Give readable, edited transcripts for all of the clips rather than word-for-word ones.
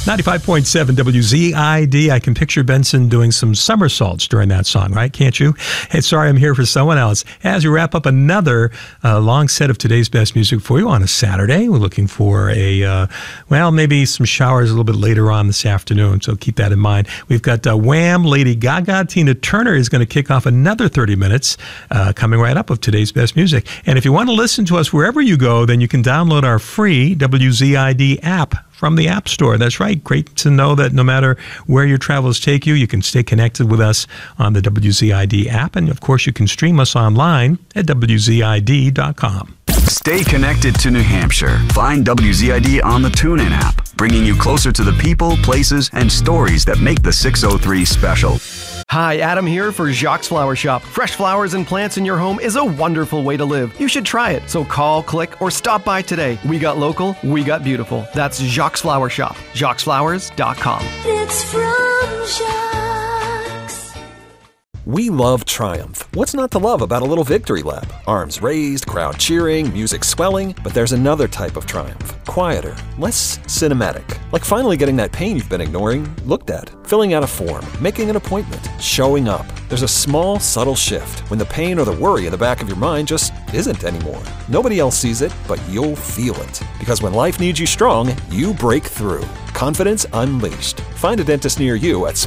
95.7 WZID. I can picture Benson doing some somersaults during that song, right? Can't you? Hey, sorry, I'm here for someone else. As we wrap up another long set of today's best music for you on a Saturday, we're looking for maybe some showers a little bit later on this afternoon, so keep that in mind. We've got Wham, Lady Gaga, Tina Turner is going to kick off another 30 minutes coming right up of today's best music. And if you want to listen to us wherever you go, then you can download our free WZID app from the App Store. That's right. Great to know that no matter where your travels take you, you can stay connected with us on the WZID app. And, of course, you can stream us online at WZID.com. Stay connected to New Hampshire. Find WZID on the TuneIn app, bringing you closer to the people, places, and stories that make the 603 special. Hi, Adam here for Jacques Flower Shop. Fresh flowers and plants in your home is a wonderful way to live. You should try it. So call, click, or stop by today. We got local, we got beautiful. That's Jacques Flower Shop. JacquesFlowers.com. It's from Jacques. We love Triumph. What's not to love about a little victory lap? Arms raised, crowd cheering, music swelling. But there's another type of triumph. Quieter, less cinematic. Like finally getting that pain you've been ignoring looked at. Filling out a form, making an appointment, showing up. There's a small, subtle shift when the pain or the worry in the back of your mind just isn't anymore. Nobody else sees it, but you'll feel it. Because when life needs you strong, you break through. Confidence unleashed. Find a dentist near you at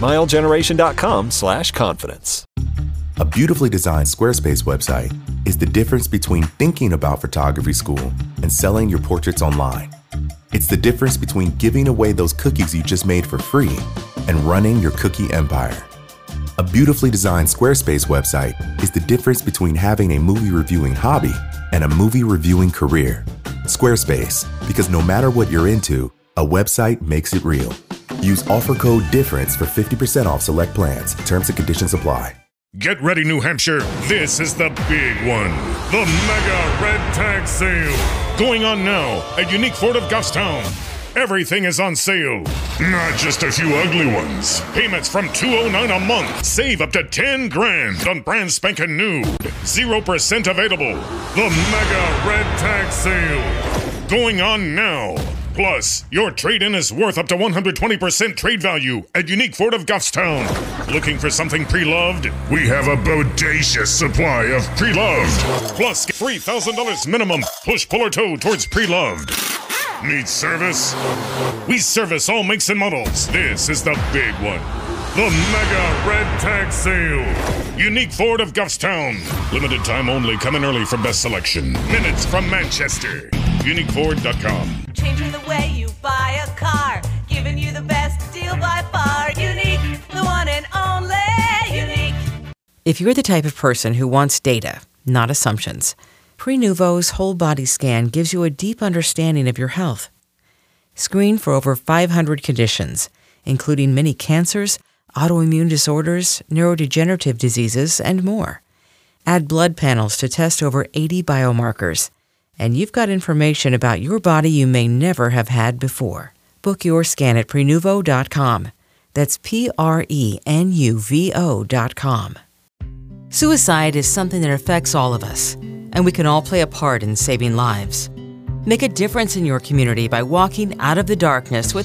smilegeneration.com/confidence. A beautifully designed Squarespace website is the difference between thinking about photography school and selling your portraits online. It's the difference between giving away those cookies you just made for free and running your cookie empire. A beautifully designed Squarespace website is the difference between having a movie reviewing hobby and a movie reviewing career. Squarespace, because no matter what you're into, a website makes it real. Use offer code DIFFERENCE for 50% off select plans. Terms and conditions apply. Get ready, New Hampshire. This is the big one. The Mega Red Tag Sale. Going on now at Unique Ford of Goffstown. Everything is on sale. Not just a few ugly ones. Payments from $209 a month. Save up to $10,000 on brand spanking new. 0% available. The Mega Red Tag Sale. Going on now. Plus, your trade-in is worth up to 120% trade value at Unique Ford of Goffstown. Looking for something pre-loved? We have a bodacious supply of pre-loved. Plus, $3,000 minimum push, pull, or tow towards pre-loved. Need service? We service all makes and models. This is the big one. The Mega Red Tag Sale. Unique Ford of Goffstown. Limited time only. Come in early for best selection. Minutes from Manchester. UniqueFord.com. Changing the way you buy a car. Giving you the best deal by far. Unique, the one and only Unique. If you're the type of person who wants data, not assumptions, Prenuvo's whole body scan gives you a deep understanding of your health. Screen for over 500 conditions, including many cancers, autoimmune disorders, neurodegenerative diseases, and more. Add blood panels to test over 80 biomarkers. And you've got information about your body you may never have had before. Book your scan at Prenuvo.com. That's Prenuvo.com. Suicide is something that affects all of us, and we can all play a part in saving lives. Make a difference in your community by walking out of the darkness with